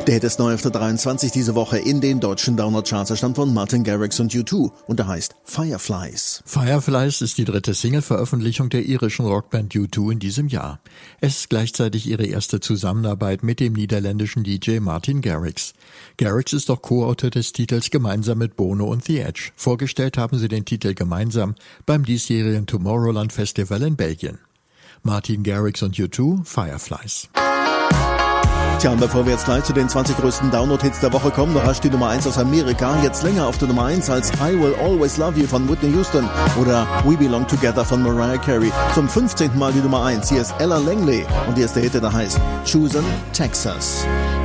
Der Hit ist neu auf der 23 diese Woche in den deutschen Download-Charts. Er stammt von Martin Garrix und U2 und er heißt Fireflies. Fireflies ist die dritte Single-Veröffentlichung der irischen Rockband U2 in diesem Jahr. Es ist gleichzeitig ihre erste Zusammenarbeit mit dem niederländischen DJ Martin Garrix. Garrix ist auch Co-Autor des Titels gemeinsam mit Bono und The Edge. Vorgestellt haben sie den Titel gemeinsam beim diesjährigen Tomorrowland Festival in Belgien. Martin Garrix und U2, Fireflies. Tja, und bevor wir jetzt gleich zu den 20 größten Download-Hits der Woche kommen, noch rasch die Nummer 1 aus Amerika. Jetzt länger auf der Nummer 1 als I Will Always Love You von Whitney Houston oder We Belong Together von Mariah Carey. Zum 15. Mal die Nummer 1. Hier ist Ella Langley und hier ist der Hit, der heißt Choosing Texas.